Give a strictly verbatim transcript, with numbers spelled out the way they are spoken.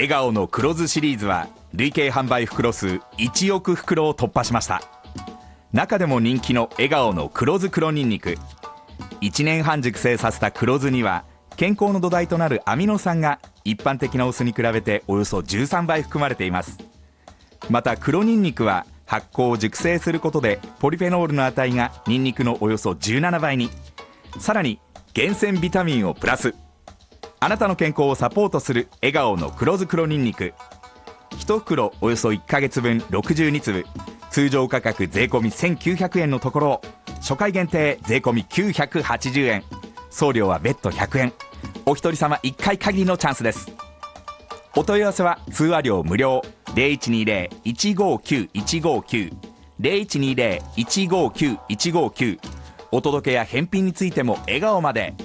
笑顔の黒酢シリーズは累計販売袋数いちおく袋を突破しました。中でも人気の笑顔の黒酢黒にんにく、いちねんはん熟成させた黒酢には健康の土台となるアミノ酸が一般的なお酢に比べておよそじゅうさんばい含まれています。また黒にんにくは発酵を熟成することでポリフェノールの値がニンニクのおよそじゅうななばいに、さらに厳選ビタミンをプラス。あなたの健康をサポートする笑顔の黒酢黒にんにく、いち袋およそいっかげつぶんろくじゅうにつぶ、通常価格税込みせんきゅうひゃくえんのところを初回限定税込みきゅうひゃくはちじゅうえん、送料は別途ひゃくえん、お一人様いっかい限りのチャンスです。お問い合わせは通話料無料 ゼロいちにゼロ いちごきゅう いちごきゅう ゼロいちにゼロ いちごきゅう いちごきゅう、お届けや返品についても笑顔まで。